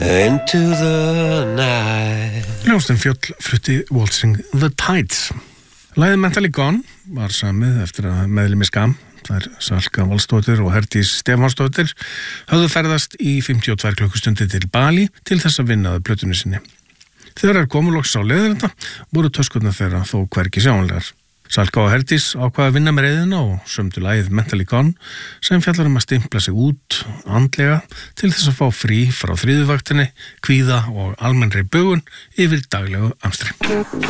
into the night. Hljómsveitin Fjöll flutti Waltzing the Tides. Lagið Mentally Gone var samið eftir að meðlimi Skam, þær Salka Valsdóttir og Herdís Stefánsdóttir, höfðu ferðast í 52 klukkustundir til Bali til þess að vinna að plötunni sinni. Þegar komu loks á leiðina voru töskurnar þeirra þó hvergi sjáanlegar. Salka og Herdís ákvaða að vinna með reiðina og sömdu lagið Mentally Gone sem fjallar að stimpla sig út andlega til þess að fá frí frá þriðjuvaktinni, kvíða og almennri bugun yfir daglegu amstri.